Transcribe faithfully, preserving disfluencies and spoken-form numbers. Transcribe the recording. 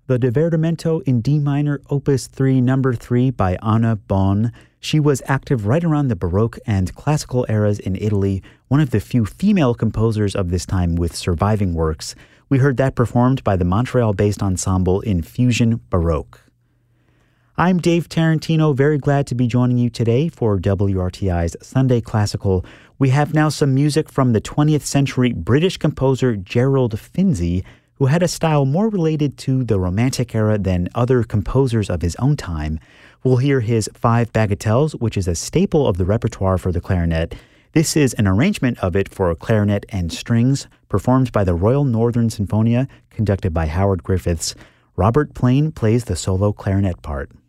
the Divertimento in D minor, Opus three, number three by Anna Bonn. She was active right around the Baroque and Classical eras in Italy, one of the few female composers of this time with surviving works. We heard that performed by the Montreal-based ensemble Infusion Baroque. I'm Dave Tarantino, very glad to be joining you today for W R T I's Sunday Classical. We have now some music from the twentieth century British composer Gerald Finzi, who had a style more related to the Romantic era than other composers of his own time. We'll hear his Five Bagatelles, which is a staple of the repertoire for the clarinet. This is an arrangement of it for clarinet and strings, performed by the Royal Northern Sinfonia, conducted by Howard Griffiths. Robert Plain plays the solo clarinet part.